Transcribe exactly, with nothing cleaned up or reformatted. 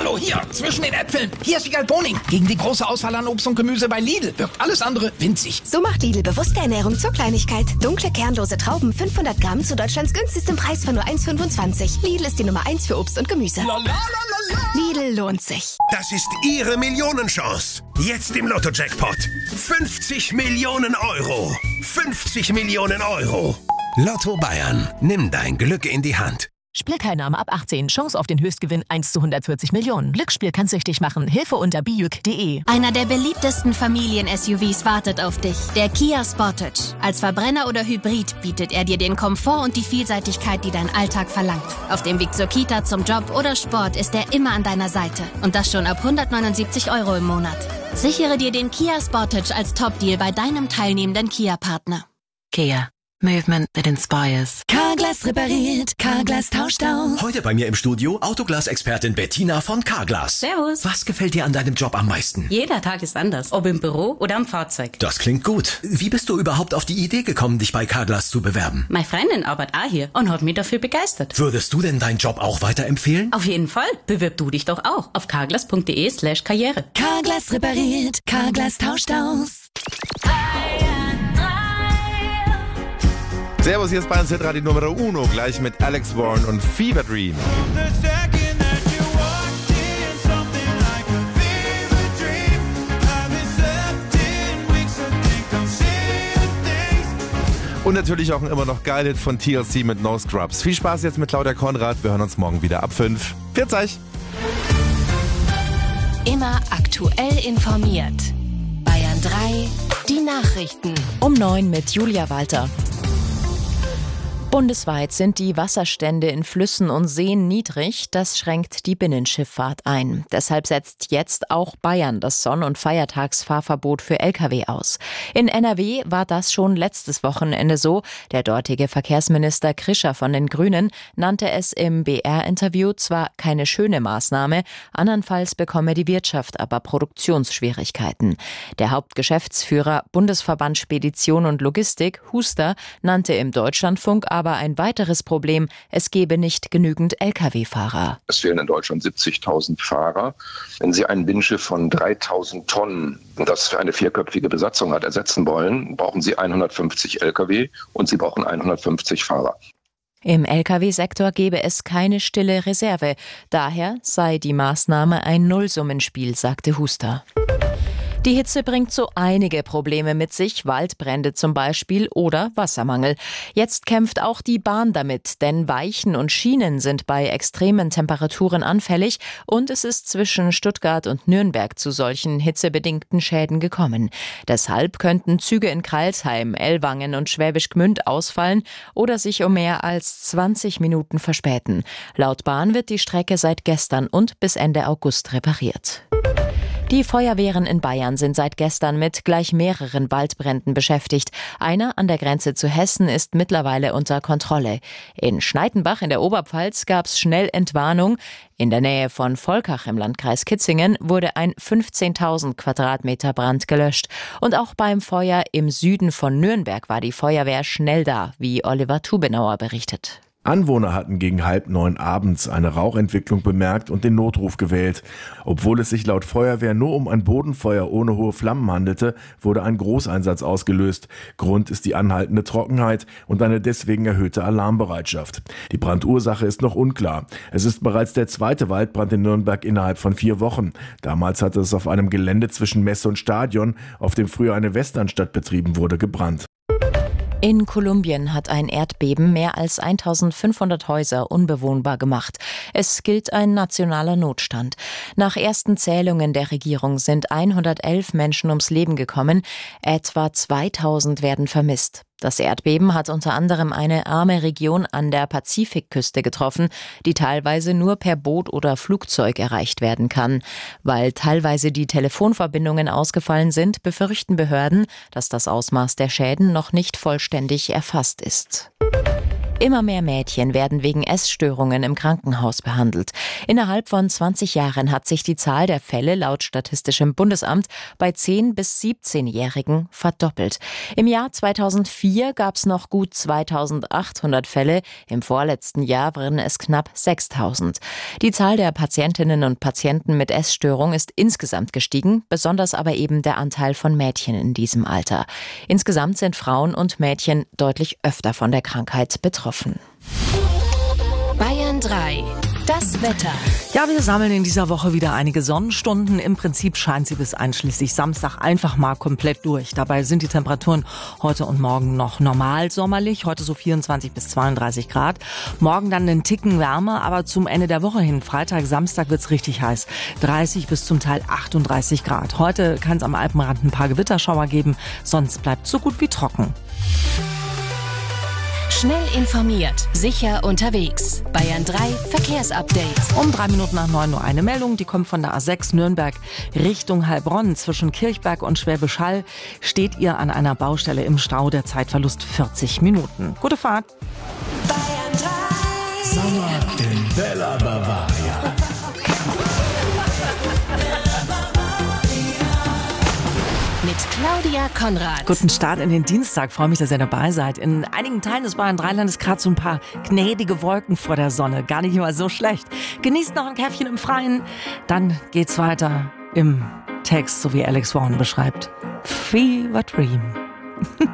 Hallo, hier, zwischen den Äpfeln. Hier ist Wiegald Boning. Gegen die große Auswahl an Obst und Gemüse bei Lidl wirkt alles andere winzig. So macht Lidl bewusste Ernährung zur Kleinigkeit. Dunkle, kernlose Trauben, fünfhundert Gramm zu Deutschlands günstigstem Preis von nur eins Komma fünfundzwanzig. Lidl ist die Nummer eins für Obst und Gemüse. La, la, la, la, la. Lidl lohnt sich. Das ist Ihre Millionenchance. Jetzt im Lotto-Jackpot. fünfzig Millionen Euro. fünfzig Millionen Euro. Lotto Bayern. Nimm dein Glück in die Hand. Spielteilnahme ab achtzehn. Chance auf den Höchstgewinn eins zu hundertvierzig Millionen. Glücksspiel kann süchtig machen. Hilfe unter biuk punkt de. Einer der beliebtesten Familien-S U Vs wartet auf dich. Der Kia Sportage. Als Verbrenner oder Hybrid bietet er dir den Komfort und die Vielseitigkeit, die dein Alltag verlangt. Auf dem Weg zur Kita, zum Job oder Sport ist er immer an deiner Seite. Und das schon ab hundertneunundsiebzig Euro im Monat. Sichere dir den Kia Sportage als Top-Deal bei deinem teilnehmenden Kia-Partner. Kia. Movement that inspires. Carglass repariert, Carglass tauscht aus. Heute bei mir im Studio Autoglas-Expertin Bettina von Carglass. Servus. Was gefällt dir an deinem Job am meisten? Jeder Tag ist anders, ob im Büro oder am Fahrzeug. Das klingt gut. Wie bist du überhaupt auf die Idee gekommen, dich bei Carglass zu bewerben? Meine Freundin arbeitet auch hier und hat mich dafür begeistert. Würdest du denn deinen Job auch weiterempfehlen? Auf jeden Fall. Bewirb du dich doch auch auf carglass punkt de slash karriere. Carglass repariert, Carglass tauscht aus. Servus, hier ist Bayerns Hitradio Nummer Uno, gleich mit Alex Warren und Fever Dream. Und natürlich auch ein immer noch Geil-Hit von T L C mit No Scrubs. Viel Spaß jetzt mit Claudia Konrad. Wir hören uns morgen wieder ab fünf. Pfiat euch! Immer aktuell informiert. Bayern drei, die Nachrichten. Um neun mit Julia Walter. Bundesweit sind die Wasserstände in Flüssen und Seen niedrig. Das schränkt die Binnenschifffahrt ein. Deshalb setzt jetzt auch Bayern das Sonn- und Feiertagsfahrverbot für L K W aus. In N R W war das schon letztes Wochenende so. Der dortige Verkehrsminister Krischer von den Grünen nannte es im B R-Interview zwar keine schöne Maßnahme, andernfalls bekomme die Wirtschaft aber Produktionsschwierigkeiten. Der Hauptgeschäftsführer Bundesverband Spedition und Logistik, Huster, nannte im Deutschlandfunk aber ein weiteres Problem, es gebe nicht genügend L K W-Fahrer. Es fehlen in Deutschland siebzigtausend Fahrer. Wenn Sie ein Binnenschiff von dreitausend Tonnen, das für eine vierköpfige Besatzung hat, ersetzen wollen, brauchen Sie hundertfünfzig L K W und Sie brauchen hundertfünfzig Fahrer. Im L K W-Sektor gebe es keine stille Reserve. Daher sei die Maßnahme ein Nullsummenspiel, sagte Huster. Die Hitze bringt so einige Probleme mit sich, Waldbrände zum Beispiel oder Wassermangel. Jetzt kämpft auch die Bahn damit, denn Weichen und Schienen sind bei extremen Temperaturen anfällig und es ist zwischen Stuttgart und Nürnberg zu solchen hitzebedingten Schäden gekommen. Deshalb könnten Züge in Crailsheim, Ellwangen und Schwäbisch Gmünd ausfallen oder sich um mehr als zwanzig Minuten verspäten. Laut Bahn wird die Strecke seit gestern und bis Ende August repariert. Die Feuerwehren in Bayern sind seit gestern mit gleich mehreren Waldbränden beschäftigt. Einer an der Grenze zu Hessen ist mittlerweile unter Kontrolle. In Schneidenbach in der Oberpfalz gab es schnell Entwarnung. In der Nähe von Volkach im Landkreis Kitzingen wurde ein fünfzehntausend Quadratmeter Brand gelöscht. Und auch beim Feuer im Süden von Nürnberg war die Feuerwehr schnell da, wie Oliver Tubenauer berichtet. Anwohner hatten gegen halb neun abends eine Rauchentwicklung bemerkt und den Notruf gewählt. Obwohl es sich laut Feuerwehr nur um ein Bodenfeuer ohne hohe Flammen handelte, wurde ein Großeinsatz ausgelöst. Grund ist die anhaltende Trockenheit und eine deswegen erhöhte Alarmbereitschaft. Die Brandursache ist noch unklar. Es ist bereits der zweite Waldbrand in Nürnberg innerhalb von vier Wochen. Damals hatte es auf einem Gelände zwischen Messe und Stadion, auf dem früher eine Westernstadt betrieben wurde, gebrannt. In Kolumbien hat ein Erdbeben mehr als eintausendfünfhundert Häuser unbewohnbar gemacht. Es gilt ein nationaler Notstand. Nach ersten Zählungen der Regierung sind hundertelf Menschen ums Leben gekommen. Etwa zweitausend werden vermisst. Das Erdbeben hat unter anderem eine arme Region an der Pazifikküste getroffen, die teilweise nur per Boot oder Flugzeug erreicht werden kann. Weil teilweise die Telefonverbindungen ausgefallen sind, befürchten Behörden, dass das Ausmaß der Schäden noch nicht vollständig erfasst ist. Immer mehr Mädchen werden wegen Essstörungen im Krankenhaus behandelt. Innerhalb von zwanzig Jahren hat sich die Zahl der Fälle laut Statistischem Bundesamt bei zehn- bis siebzehnjährigen verdoppelt. Im Jahr zweitausendvier gab es noch gut zweitausendachthundert Fälle. Im vorletzten Jahr waren es knapp sechstausend. Die Zahl der Patientinnen und Patienten mit Essstörung ist insgesamt gestiegen, besonders aber eben der Anteil von Mädchen in diesem Alter. Insgesamt sind Frauen und Mädchen deutlich öfter von der Krankheit betroffen. Bayern drei. Das Wetter. Ja, wir sammeln in dieser Woche wieder einige Sonnenstunden. Im Prinzip scheint sie bis einschließlich Samstag einfach mal komplett durch. Dabei sind die Temperaturen heute und morgen noch normal sommerlich. Heute so vierundzwanzig bis zweiunddreißig Grad. Morgen dann einen Ticken wärmer, aber zum Ende der Woche hin, Freitag, Samstag wird's richtig heiß. dreißig bis zum Teil achtunddreißig Grad. Heute kann es am Alpenrand ein paar Gewitterschauer geben, sonst bleibt so gut wie trocken. Schnell informiert, sicher unterwegs. Bayern drei Verkehrsupdate. Um drei Minuten nach neun Uhr eine Meldung, die kommt von der A sechs Nürnberg Richtung Heilbronn. Zwischen Kirchberg und Schwäbisch Hall steht ihr an einer Baustelle im Stau. Der Zeitverlust vierzig Minuten. Gute Fahrt. Bayern drei. Sommer in Bella Bavaria. Mit Claudia Konrad. Guten Start in den Dienstag. Freue mich, dass ihr dabei seid. In einigen Teilen des Bayern Dreilandes gerade so ein paar gnädige Wolken vor der Sonne. Gar nicht mal so schlecht. Genießt noch ein Käffchen im Freien. Dann geht's weiter im Text, so wie Alex Vaughan beschreibt. Fever Dream.